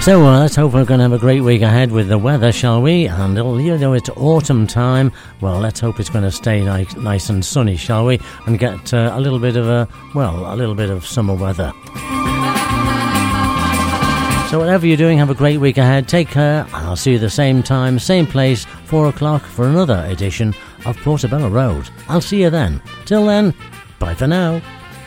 So let's hope we're going to have a great week ahead with the weather, shall we? And it's autumn time. Well, let's hope it's going to stay nice and sunny, shall we? And get a little bit of summer weather. So whatever you're doing, have a great week ahead. Take care. I'll see you the same time, same place, 4 o'clock for another edition of Portobello Road. I'll see you then. Till then, bye for now.